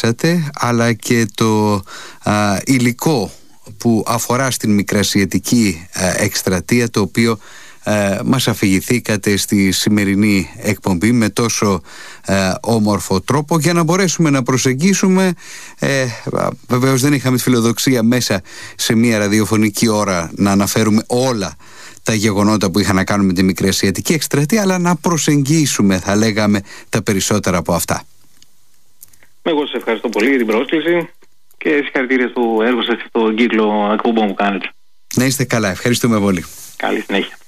μιλήσατε, αλλά και το υλικό που αφορά στην μικρασιατική εκστρατεία, το οποίο μας αφηγηθήκατε στη σημερινή εκπομπή με τόσο όμορφο τρόπο, για να μπορέσουμε να προσεγγίσουμε. Βεβαίως δεν είχαμε τη φιλοδοξία μέσα σε μια ραδιοφωνική ώρα να αναφέρουμε όλα τα γεγονότα που είχαν να κάνουν με τη μικρασιατική εκστρατεία, αλλά να προσεγγίσουμε, θα λέγαμε, τα περισσότερα από αυτά. Εγώ σας ευχαριστώ πολύ για την πρόσκληση και συγχαρητήρια στο έργο σας και στον κύκλο εκπομπών που κάνετε. Να είστε καλά, ευχαριστούμε πολύ. Καλή συνέχεια.